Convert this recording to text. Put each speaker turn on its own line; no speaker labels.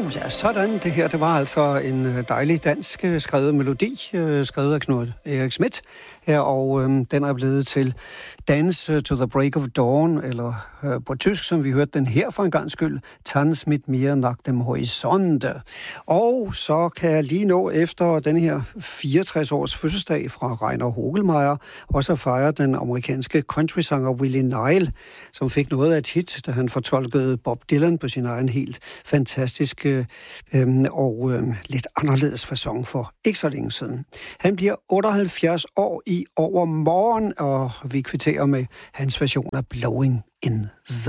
Ja, sådan. Det her, det var altså en dejlig dansk skrevet melodi, skrevet af Knud Erik Schmidt. Her, og den er blevet til Dance to the Break of Dawn, eller på tysk, som vi hørte den her for en gang skyld, Tanz mit mir nach dem Horizonte. Og så kan jeg lige nå efter den her 64 års fødselsdag fra Rainer Hogelmeier, også at fejre den amerikanske countrysanger Willie Nile, som fik noget af et hit, da han fortolkede Bob Dylan på sin egen helt fantastiske og lidt anderledes facon for ikke så længe siden. Han bliver 78 år i overmorgen, og vi kvitterer med hans version af Blowing in the